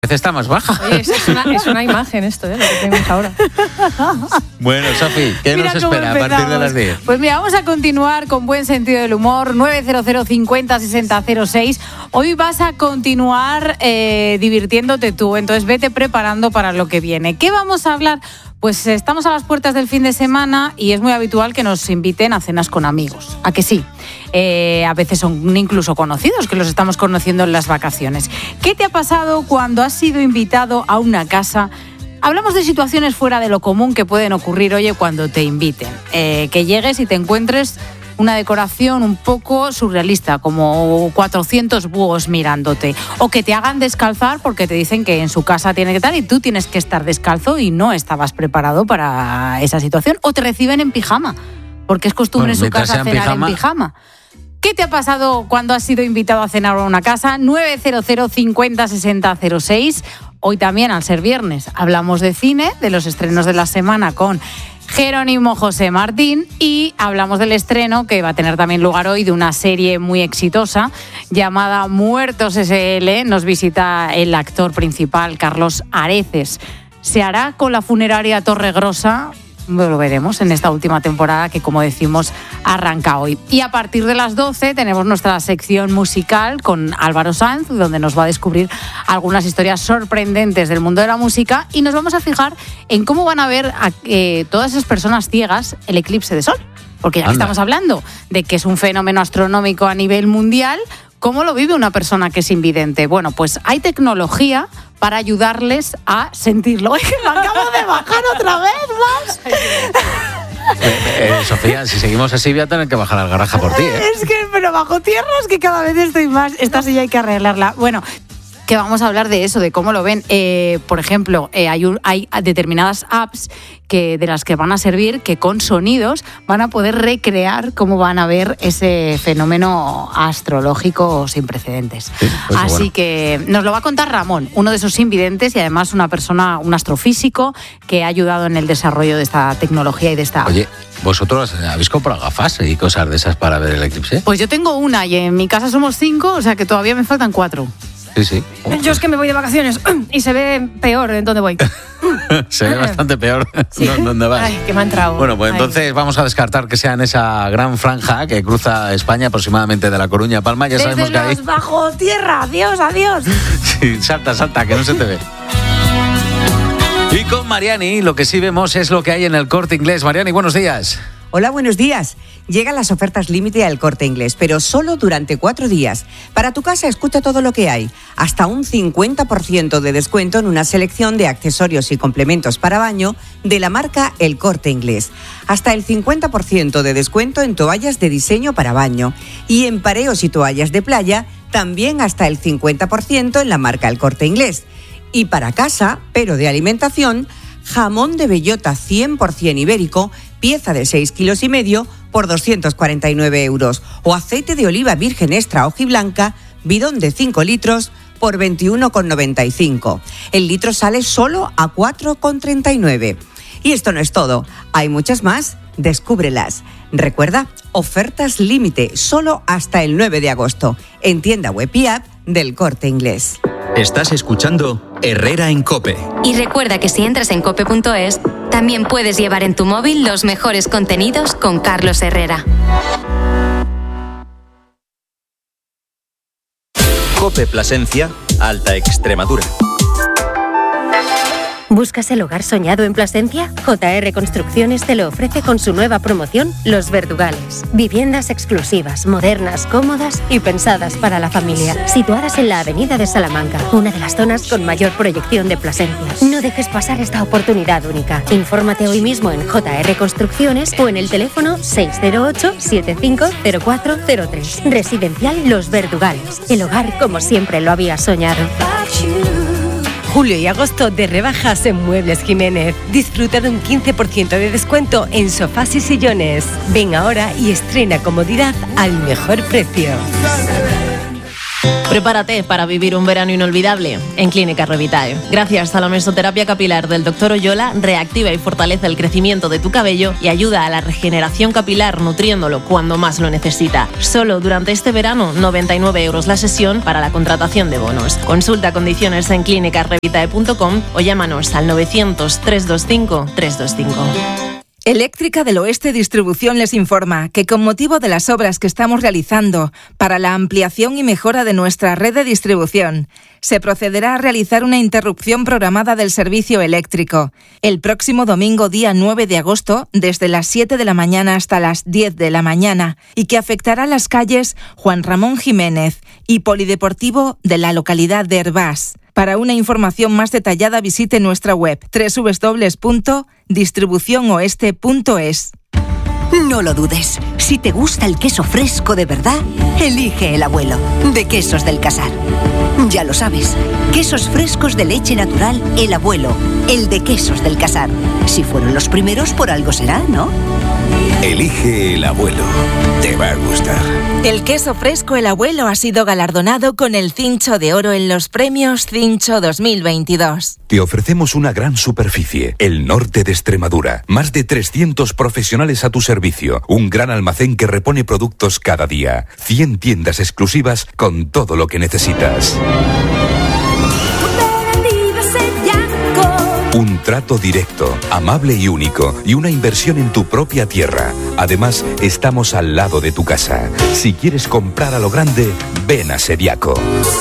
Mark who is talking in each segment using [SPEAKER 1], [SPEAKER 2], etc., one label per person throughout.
[SPEAKER 1] vez está más baja.
[SPEAKER 2] Oye, es una imagen esto, lo que tenemos ahora.
[SPEAKER 1] Bueno, Sofi, ¿qué nos espera a partir de las 10?
[SPEAKER 3] Pues mira, vamos a continuar con buen sentido del humor, 900 50 60 06. Hoy vas a continuar divirtiéndote tú, entonces vete preparando para lo que viene. ¿Qué vamos a hablar? Pues estamos a las puertas del fin de semana y es muy habitual que nos inviten a cenas con amigos. ¿A que sí? A veces son incluso conocidos, que los estamos conociendo en las vacaciones. ¿Qué te ha pasado cuando has sido invitado a una casa? Hablamos de situaciones fuera de lo común que pueden ocurrir, oye, cuando te inviten. Que llegues y te encuentres una decoración un poco surrealista, como 400 búhos mirándote. O que te hagan descalzar porque te dicen que en su casa tiene que estar y tú tienes que estar descalzo y no estabas preparado para esa situación. O te reciben en pijama, porque es costumbre en su casa cenar en pijama. ¿Qué te ha pasado cuando has sido invitado a cenar a una casa? 900 50 60 06. Hoy también, al ser viernes, hablamos de cine, de los estrenos de la semana con Jerónimo José Martín, y hablamos del estreno que va a tener también lugar hoy de una serie muy exitosa llamada Muertos S.L. Nos visita el actor principal, Carlos Areces. ¿Se hará con la funeraria Torregrosa? Lo veremos en esta última temporada que, como decimos, arranca hoy. Y a partir de las 12 tenemos nuestra sección musical con Álvaro Sanz, donde nos va a descubrir algunas historias sorprendentes del mundo de la música, y nos vamos a fijar en cómo van a ver a todas esas personas ciegas el eclipse de sol. Porque ya que estamos hablando de que es un fenómeno astronómico a nivel mundial, ¿cómo lo vive una persona que es invidente? Bueno, pues hay tecnología para ayudarles a sentirlo. ¡Es que me acabo de bajar otra vez más!
[SPEAKER 1] Sofía, si seguimos así voy a tener que bajar al garaje por ti, ¿eh?
[SPEAKER 3] Es que, pero bajo tierra es que cada vez estoy más. Esta silla hay que arreglarla. Bueno, que vamos a hablar de eso, de cómo lo ven. Por ejemplo, hay determinadas apps de las que van a servir que con sonidos van a poder recrear cómo van a ver ese fenómeno astrológico sin precedentes. Sí, pues así bueno. Que nos lo va a contar Ramón, uno de esos invidentes y además una persona, un astrofísico que ha ayudado en el desarrollo de esta tecnología y de esta app.
[SPEAKER 1] Oye, ¿vosotros habéis comprado gafas y cosas de esas para ver el eclipse?
[SPEAKER 3] Pues yo tengo una y en mi casa somos 5, o sea que todavía me faltan 4.
[SPEAKER 1] Sí.
[SPEAKER 2] Yo es que me voy de vacaciones y se ve peor en donde voy.
[SPEAKER 1] Se ve bastante peor.
[SPEAKER 2] Sí.
[SPEAKER 1] ¿Dónde vas?
[SPEAKER 2] Ay, que me ha entrado.
[SPEAKER 1] Bueno, pues entonces vamos a descartar que sea en esa gran franja que cruza España, aproximadamente de La Coruña a Palma. Ya
[SPEAKER 3] desde
[SPEAKER 1] sabemos que ahí...
[SPEAKER 3] bajo tierra. Adiós.
[SPEAKER 1] Sí, salta, que no se te ve. Y con Mariani lo que sí vemos es lo que hay en el Corte Inglés. Mariani, buenos días.
[SPEAKER 4] Hola, buenos días. Llegan las ofertas límite al Corte Inglés, pero solo durante 4 días. Para tu casa, escucha todo lo que hay. Hasta un 50% de descuento en una selección de accesorios y complementos para baño de la marca El Corte Inglés. Hasta el 50% de descuento en toallas de diseño para baño. Y en pareos y toallas de playa, también hasta el 50% en la marca El Corte Inglés. Y para casa, pero de alimentación, jamón de bellota 100% ibérico, pieza de 6,5 kilos por 249 euros. O aceite de oliva virgen extra hojiblanca, bidón de 5 litros por 21,95. El litro sale solo a 4,39. Y esto no es todo, hay muchas más, descúbrelas. Recuerda, ofertas límite solo hasta el 9 de agosto, en tienda web y app del Corte Inglés.
[SPEAKER 5] Estás escuchando Herrera en COPE.
[SPEAKER 6] Y recuerda que si entras en cope.es, también puedes llevar en tu móvil los mejores contenidos con Carlos Herrera.
[SPEAKER 5] COPE Plasencia, Alta Extremadura.
[SPEAKER 7] ¿Buscas el hogar soñado en Plasencia? JR Construcciones te lo ofrece con su nueva promoción Los Verdugales. Viviendas exclusivas, modernas, cómodas y pensadas para la familia. Situadas en la avenida de Salamanca, una de las zonas con mayor proyección de Plasencia. No dejes pasar esta oportunidad única. Infórmate hoy mismo en JR Construcciones o en el teléfono 608-750403. Residencial Los Verdugales. El hogar como siempre lo habías soñado.
[SPEAKER 8] Julio y agosto de rebajas en Muebles Jiménez. Disfruta de un 15% de descuento en sofás y sillones. Ven ahora y estrena comodidad al mejor precio.
[SPEAKER 9] Prepárate para vivir un verano inolvidable en Clínica Revitae. Gracias a la mesoterapia capilar del Dr. Oyola, reactiva y fortalece el crecimiento de tu cabello y ayuda a la regeneración capilar nutriéndolo cuando más lo necesita. Solo durante este verano, 99 € la sesión para la contratación de bonos. Consulta condiciones en clinicarevitae.com o llámanos al 900 325 325.
[SPEAKER 10] Eléctrica del Oeste Distribución les informa que con motivo de las obras que estamos realizando para la ampliación y mejora de nuestra red de distribución, se procederá a realizar una interrupción programada del servicio eléctrico el próximo domingo día 9 de agosto desde las 7 de la mañana hasta las 10 de la mañana y que afectará las calles Juan Ramón Jiménez y Polideportivo de la localidad de Hervás. Para una información más detallada visite nuestra web www.distribucionoeste.es.
[SPEAKER 11] No lo dudes. Si te gusta el queso fresco de verdad, elige El Abuelo, de Quesos del Casar. Ya lo sabes, quesos frescos de leche natural El Abuelo, el de Quesos del Casar. Si fueron los primeros, por algo será, ¿no?
[SPEAKER 12] Elige El Abuelo. Te va a gustar.
[SPEAKER 10] El queso fresco El Abuelo ha sido galardonado con el Cincho de Oro en los premios Cincho 2022.
[SPEAKER 12] Te ofrecemos una gran superficie, el norte de Extremadura. Más de 300 profesionales a tu servicio. Un gran almacén que repone productos cada día. 100 tiendas exclusivas con todo lo que necesitas. Un trato directo, amable y único, y una inversión en tu propia tierra. Además, estamos al lado de tu casa. Si quieres comprar a lo grande, ven a Sediaco.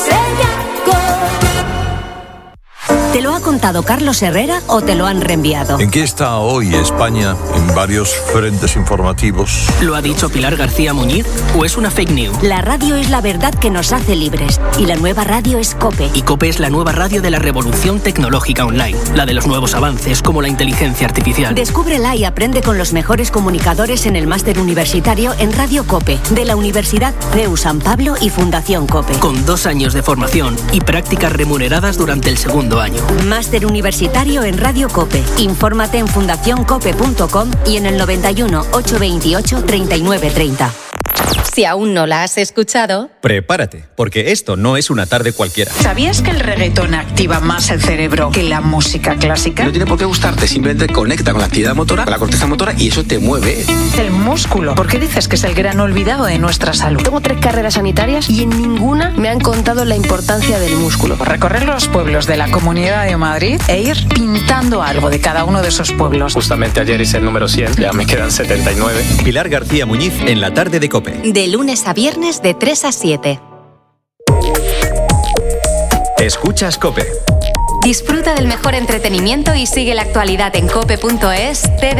[SPEAKER 11] ¿Te lo ha contado Carlos Herrera o te lo han reenviado?
[SPEAKER 13] ¿En qué está hoy España en varios frentes informativos?
[SPEAKER 14] ¿Lo ha dicho Pilar García Muñiz o es una fake news?
[SPEAKER 11] La radio es la verdad que nos hace libres y la nueva radio es COPE.
[SPEAKER 14] Y COPE es la nueva radio de la revolución tecnológica online, la de los nuevos avances como la inteligencia artificial.
[SPEAKER 11] Descúbrela y aprende con los mejores comunicadores en el máster universitario en Radio COPE, de la Universidad CEU San Pablo y Fundación COPE.
[SPEAKER 14] Con 2 años de formación y prácticas remuneradas durante el segundo año.
[SPEAKER 11] Máster universitario en Radio COPE. Infórmate en fundacioncope.com y en el 91 828 3930.
[SPEAKER 6] Si aún no la has escuchado,
[SPEAKER 5] prepárate, porque esto no es una tarde cualquiera.
[SPEAKER 15] ¿Sabías que el reggaetón activa más el cerebro que la música clásica?
[SPEAKER 16] No tiene por qué gustarte, simplemente conecta con la actividad motora, con la corteza motora y eso te mueve.
[SPEAKER 15] El músculo. ¿Por qué dices que es el gran olvidado de nuestra salud?
[SPEAKER 17] Tengo 3 carreras sanitarias y en ninguna me han contado la importancia del músculo.
[SPEAKER 15] Recorrer los pueblos de la Comunidad de Madrid e ir pintando algo de cada uno de esos pueblos.
[SPEAKER 18] Justamente ayer hice el número 100, ya me quedan 79.
[SPEAKER 5] Pilar García Muñiz en la tarde de COPE.
[SPEAKER 6] de lunes a viernes de 3 a 7.
[SPEAKER 5] Escuchas COPE.
[SPEAKER 6] Disfruta del mejor entretenimiento y sigue la actualidad en cope.es.